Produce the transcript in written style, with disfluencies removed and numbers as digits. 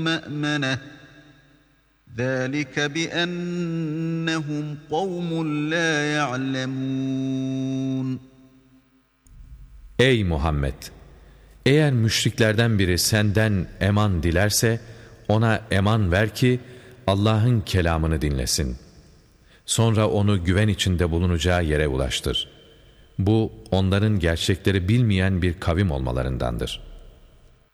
مَأْمَنَةً ذَٰلِكَ بِأَنَّهُمْ قَوْمٌ لَا يَعْلَمُونَ. Ey Muhammed! Eğer müşriklerden biri senden eman dilerse, ona eman ver ki Allah'ın kelamını dinlesin. Sonra onu güven içinde bulunacağı yere ulaştır. Bu, onların gerçekleri bilmeyen bir kavim olmalarındandır.